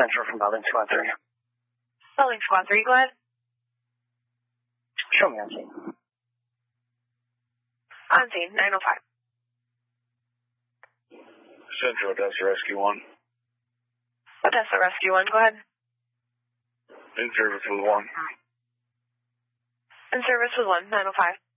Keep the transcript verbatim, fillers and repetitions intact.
Central from Building two one three. Building two one three, go ahead. Show me on scene. On scene, nine oh five. Central, Odessa Rescue one. Odessa Rescue one, go ahead. In service with one. In service with one, nine oh five.